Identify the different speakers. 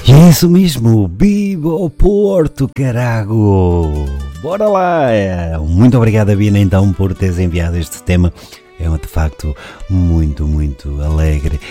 Speaker 1: Isso mesmo, viva o Porto, carago! Bora lá! Muito obrigado, Bina, então, por teres enviado este tema. É de facto muito, muito alegre.